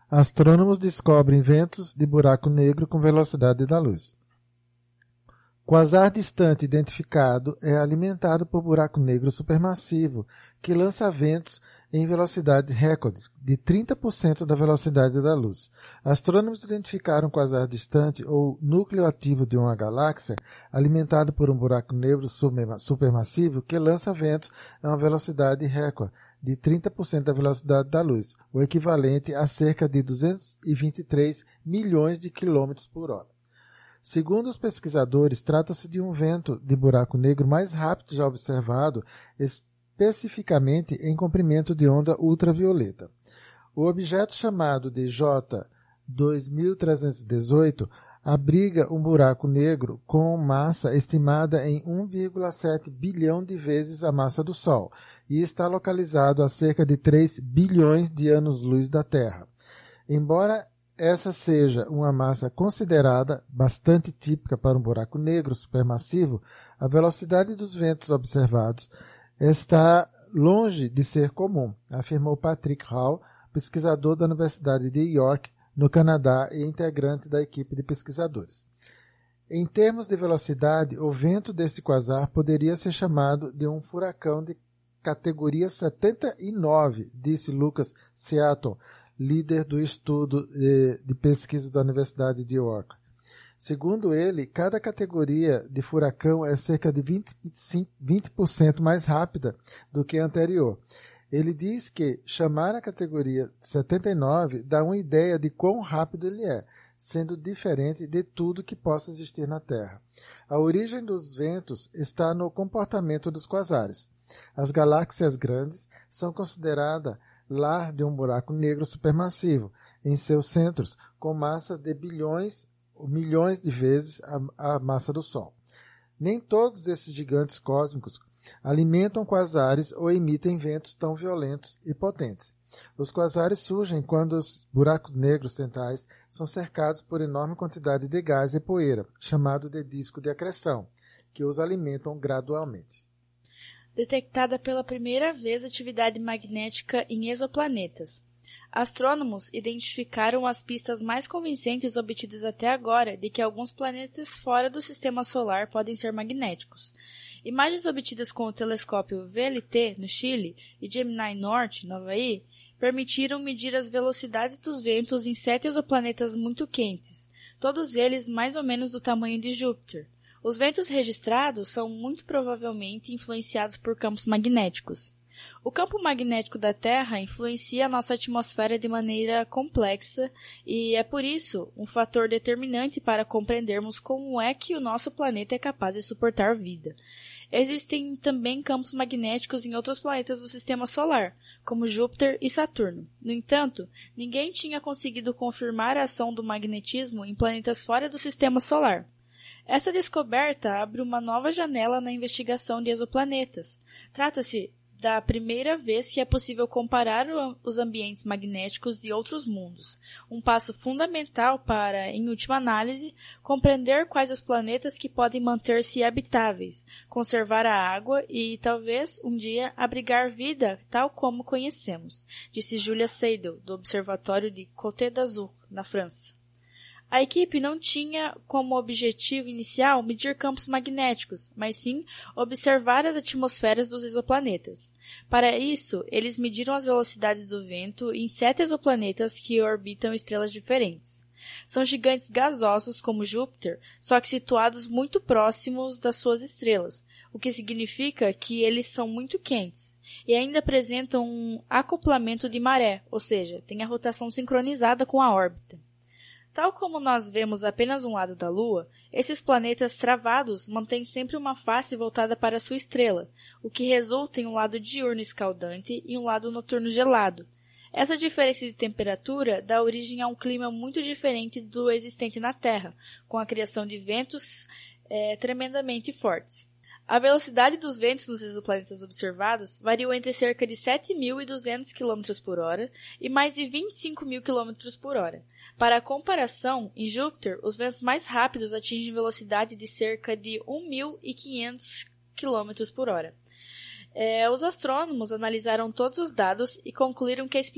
Astrônomos descobrem ventos de buraco negro com velocidade da luz. Quasar distante identificado é alimentado por buraco negro supermassivo, que lança ventos em velocidade recorde, de 30% da velocidade da luz. Astrônomos identificaram um quasar distante, ou núcleo ativo de uma galáxia, alimentado por um buraco negro supermassivo, que lança ventos a uma velocidade recorde, de 30% da velocidade da luz, o equivalente a cerca de 223 milhões de quilômetros por hora. Segundo os pesquisadores, trata-se de um vento de buraco negro mais rápido já observado, especificamente em comprimento de onda ultravioleta. O objeto chamado de J2318 abriga um buraco negro com massa estimada em 1,7 bilhão de vezes a massa do Sol e está localizado a cerca de 3 bilhões de anos-luz da Terra. Embora essa seja uma massa considerada bastante típica para um buraco negro supermassivo, a velocidade dos ventos observados está longe de ser comum, afirmou Patrick Hall, pesquisador da Universidade de York, no Canadá e integrante da equipe de pesquisadores. Em termos de velocidade, o vento desse quasar poderia ser chamado de um furacão de categoria 79, disse Lucas Seaton, líder do estudo de pesquisa da Universidade de York. Segundo ele, cada categoria de furacão é cerca de 20% mais rápida do que a anterior. Ele diz que chamar a categoria 79 dá uma ideia de quão rápido ele é, sendo diferente de tudo que possa existir na Terra. A origem dos ventos está no comportamento dos quasares. As galáxias grandes são consideradas lar de um buraco negro supermassivo, em seus centros, com massa de bilhões ou milhões de vezes a massa do Sol. Nem todos esses gigantes cósmicos alimentam quasares ou emitem ventos tão violentos e potentes. Os quasares surgem quando os buracos negros centrais são cercados por enorme quantidade de gás e poeira, chamado de disco de acreção, que os alimentam gradualmente. Detectada pela primeira vez atividade magnética em exoplanetas. Astrônomos identificaram as pistas mais convincentes obtidas até agora de que alguns planetas fora do Sistema Solar podem ser magnéticos. Imagens obtidas com o telescópio VLT, no Chile, e Gemini Norte, no Havaí, permitiram medir as velocidades dos ventos em 7 exoplanetas muito quentes, todos eles mais ou menos do tamanho de Júpiter. Os ventos registrados são muito provavelmente influenciados por campos magnéticos. O campo magnético da Terra influencia a nossa atmosfera de maneira complexa e é por isso um fator determinante para compreendermos como é que o nosso planeta é capaz de suportar vida. Existem também campos magnéticos em outros planetas do Sistema Solar, como Júpiter e Saturno. No entanto, ninguém tinha conseguido confirmar a ação do magnetismo em planetas fora do Sistema Solar. Essa descoberta abre uma nova janela na investigação de exoplanetas. Trata-se da primeira vez que é possível comparar os ambientes magnéticos de outros mundos, um passo fundamental para, em última análise, compreender quais os planetas que podem manter-se habitáveis, conservar a água e, talvez, um dia, abrigar vida tal como conhecemos, disse Julia Seidel, do Observatório de Côte d'Azur, na França. A equipe não tinha como objetivo inicial medir campos magnéticos, mas sim observar as atmosferas dos exoplanetas. Para isso, eles mediram as velocidades do vento em 7 exoplanetas que orbitam estrelas diferentes. São gigantes gasosos como Júpiter, só que situados muito próximos das suas estrelas, o que significa que eles são muito quentes, e ainda apresentam um acoplamento de maré, ou seja, têm a rotação sincronizada com a órbita. Tal como nós vemos apenas um lado da Lua, esses planetas travados mantêm sempre uma face voltada para sua estrela, o que resulta em um lado diurno escaldante e um lado noturno gelado. Essa diferença de temperatura dá origem a um clima muito diferente do existente na Terra, com a criação de ventos tremendamente fortes. A velocidade dos ventos nos exoplanetas observados variou entre cerca de 7.200 km por hora e mais de 25.000 km por hora. Para a comparação, em Júpiter, os ventos mais rápidos atingem velocidade de cerca de 1.500 km por hora. Os astrônomos analisaram todos os dados e concluíram que a